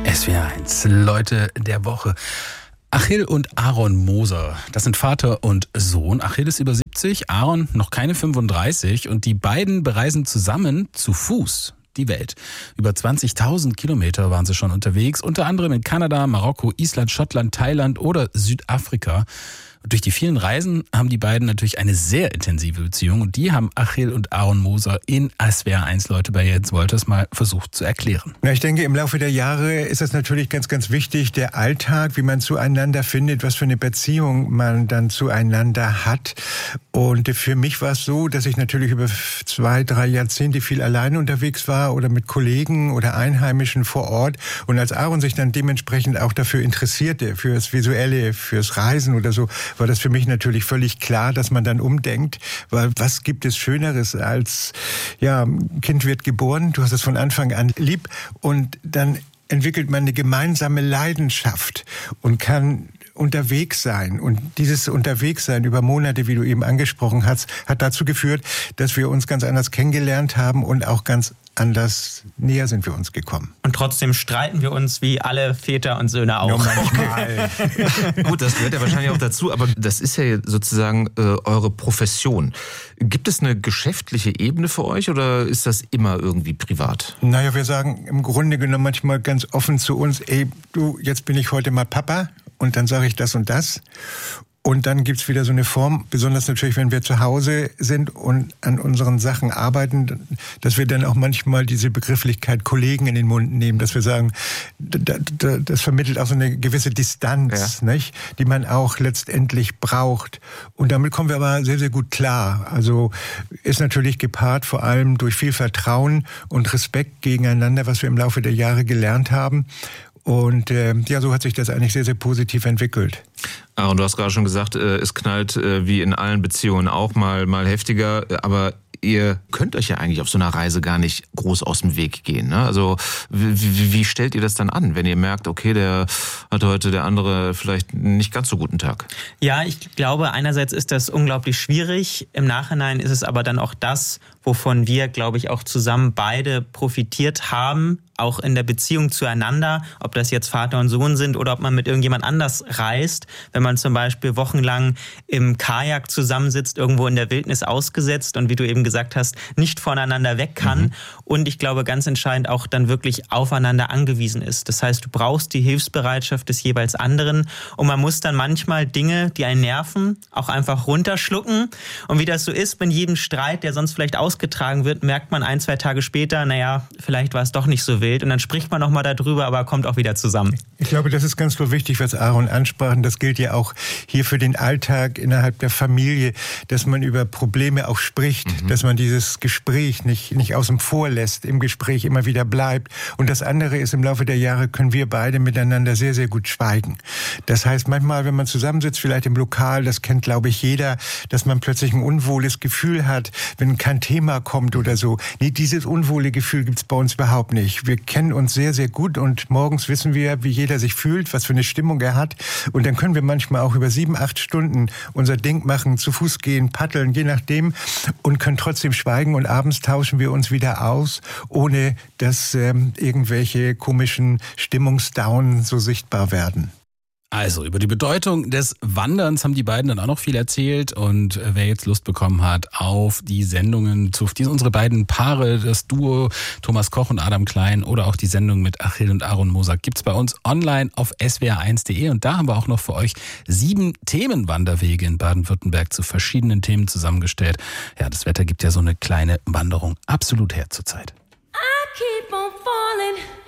SWR1, Leute der Woche. Achill und Aaron Moser, das sind Vater und Sohn. Achill ist über 70, Aaron noch keine 35 und die beiden bereisen zusammen zu Fuß die Welt. Über 20.000 Kilometer waren sie schon unterwegs, unter anderem in Kanada, Marokko, Island, Schottland, Thailand oder Südafrika. Und durch die vielen Reisen haben die beiden natürlich eine sehr intensive Beziehung und die haben Achill und Aaron Moser in SWR1 Leute bei Jens Wolters mal versucht zu erklären. Na, ich denke, im Laufe der Jahre ist es natürlich ganz, ganz wichtig, der Alltag, wie man zueinander findet, was für eine Beziehung man dann zueinander hat. Und für mich war es so, dass ich natürlich über 2-3 Jahrzehnte viel alleine unterwegs war oder mit Kollegen oder Einheimischen vor Ort. Und als Aaron sich dann dementsprechend auch dafür interessierte, fürs Visuelle, fürs Reisen oder so, war das für mich natürlich völlig klar, dass man dann umdenkt, weil was gibt es Schöneres als, ja, ein Kind wird geboren, du hast es von Anfang an lieb und dann entwickelt man eine gemeinsame Leidenschaft und kann unterwegs sein. Und dieses Unterwegssein über Monate, wie du eben angesprochen hast, hat dazu geführt, dass wir uns ganz anders kennengelernt haben und auch ganz anders näher sind wir uns gekommen. Und trotzdem streiten wir uns wie alle Väter und Söhne auch. Nur manchmal. Gut, das gehört ja wahrscheinlich auch dazu, aber das ist ja sozusagen eure Profession. Gibt es eine geschäftliche Ebene für euch oder ist das immer irgendwie privat? Naja, wir sagen im Grunde genommen manchmal ganz offen zu uns, ey, du, jetzt bin ich heute mal Papa und dann sage ich das und das. Und dann gibt's wieder so eine Form, besonders natürlich, wenn wir zu Hause sind und an unseren Sachen arbeiten, dass wir dann auch manchmal diese Begrifflichkeit Kollegen in den Mund nehmen, dass wir sagen, das vermittelt auch so eine gewisse Distanz, ja, nicht, die man auch letztendlich braucht. Und damit kommen wir aber sehr, sehr gut klar. Also ist natürlich gepaart vor allem durch viel Vertrauen und Respekt gegeneinander, was wir im Laufe der Jahre gelernt haben. Und ja, so hat sich das eigentlich sehr, sehr positiv entwickelt. Und du hast gerade schon gesagt, es knallt wie in allen Beziehungen auch mal heftiger, aber ihr könnt euch ja eigentlich auf so einer Reise gar nicht groß aus dem Weg gehen, ne? Also wie stellt ihr das dann an, wenn ihr merkt, okay, der hat heute der andere vielleicht nicht ganz so guten Tag? Ja, ich glaube, einerseits ist das unglaublich schwierig. Im Nachhinein ist es aber dann auch das, wovon wir, glaube ich, auch zusammen beide profitiert haben, auch in der Beziehung zueinander, ob das jetzt Vater und Sohn sind oder ob man mit irgendjemand anders reist, wenn man zum Beispiel wochenlang im Kajak zusammensitzt, irgendwo in der Wildnis ausgesetzt und wie du eben gesagt hast, nicht voneinander weg kann und ich glaube ganz entscheidend auch dann wirklich aufeinander angewiesen ist. Das heißt, du brauchst die Hilfsbereitschaft des jeweils anderen und man muss dann manchmal Dinge, die einen nerven, auch einfach runterschlucken und wie das so ist, bei jedem Streit, der sonst vielleicht ausgetragen wird, merkt man 1-2 Tage später, naja, vielleicht war es doch nicht so wild und dann spricht man nochmal darüber, aber kommt auch wieder zusammen. Ich glaube, das ist ganz so wichtig, was Aaron ansprach und das gilt ja auch hier für den Alltag innerhalb der Familie, dass man über Probleme auch spricht, dass man dieses Gespräch nicht außen vor lässt, im Gespräch immer wieder bleibt. Und das andere ist, im Laufe der Jahre können wir beide miteinander sehr, sehr gut schweigen. Das heißt, manchmal, wenn man zusammensitzt, vielleicht im Lokal, das kennt, glaube ich, jeder, dass man plötzlich ein unwohles Gefühl hat, wenn kein Thema kommt oder so. Nee, dieses unwohle Gefühl gibt's bei uns überhaupt nicht. Wir kennen uns sehr, sehr gut und morgens wissen wir, wie jeder sich fühlt, was für eine Stimmung er hat. Und dann können wir manchmal auch über 7-8 Stunden unser Ding machen, zu Fuß gehen, paddeln, je nachdem und können trotzdem schweigen und abends tauschen wir uns wieder aus, ohne dass irgendwelche komischen Stimmungsdown so sichtbar werden. Also, über die Bedeutung des Wanderns haben die beiden dann auch noch viel erzählt und wer jetzt Lust bekommen hat auf die Sendungen, auf unsere beiden Paare, das Duo Thomas Koch und Adam Klein oder auch die Sendung mit Achill und Aaron Moser gibt's bei uns online auf swr1.de und da haben wir auch noch für euch 7 Themenwanderwege in Baden-Württemberg zu verschiedenen Themen zusammengestellt. Ja, das Wetter gibt ja so eine kleine Wanderung absolut her zurzeit. I keep on falling.